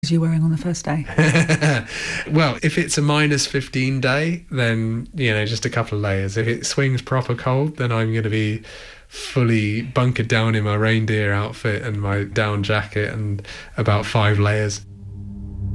Are you wearing on the first day? Well, if it's a -15 day, then, just a couple of layers. If it swings proper cold, then I'm going to be fully bunkered down in my reindeer outfit and my down jacket and about 5 layers.